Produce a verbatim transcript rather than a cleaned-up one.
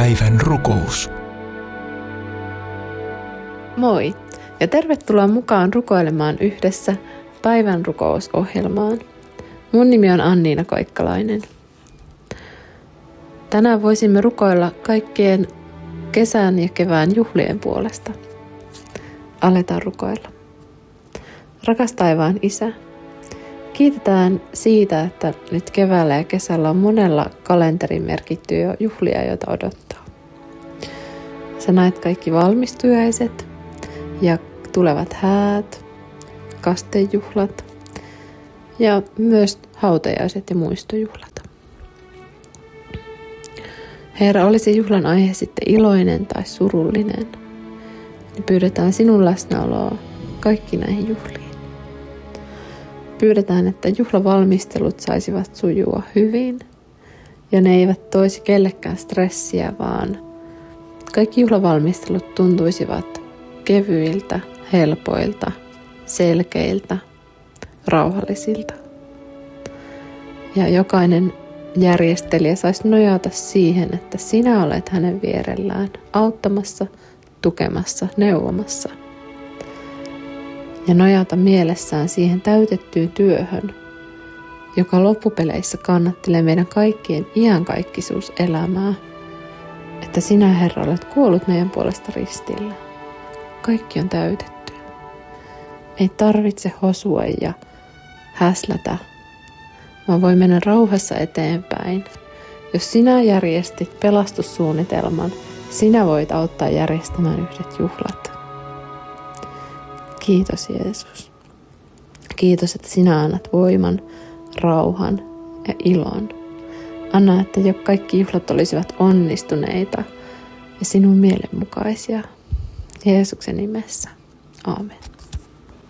Päivän rukous. Moi ja tervetuloa mukaan rukoilemaan yhdessä päivän rukousohjelmaan. Mun nimi on Anniina Koikkalainen. Tänään voisimme rukoilla kaikkien kesän ja kevään juhlien puolesta. Aletaan rukoilla. Rakas taivaan Isä, kiitetään siitä, että nyt keväällä ja kesällä on monella kalenterin merkittyjä juhlia, joita odottaa. Sä näet kaikki valmistujaiset ja tulevat häät, kastejuhlat ja myös hautajaiset ja muistojuhlat. Herra, olisi juhlan aihe sitten iloinen tai surullinen, niin pyydetään sinun läsnäoloa kaikki näihin juhliin. Pyydetään, että juhlavalmistelut saisivat sujua hyvin ja ne eivät toisi kellekään stressiä, vaan kaikki juhlavalmistelut tuntuisivat kevyiltä, helpoilta, selkeiltä, rauhallisilta. Ja jokainen järjestelijä saisi nojata siihen, että sinä olet hänen vierellään auttamassa, tukemassa, neuvomassa. Ja nojata mielessään siihen täytettyyn työhön, joka loppupeleissä kannattelee meidän kaikkien iankaikkisuuselämää, että sinä, Herra, olet kuollut meidän puolesta ristillä. Kaikki on täytetty. Ei tarvitse hosua ja häslätä, vaan voi mennä rauhassa eteenpäin. Jos sinä järjestit pelastussuunnitelman, sinä voit auttaa järjestämään yhdet juhlat. Kiitos Jeesus. Kiitos, että sinä annat voiman, rauhan ja ilon. Anna, että jo kaikki juhlat olisivat onnistuneita ja sinun mielenmukaisia. Jeesuksen nimessä. Aamen.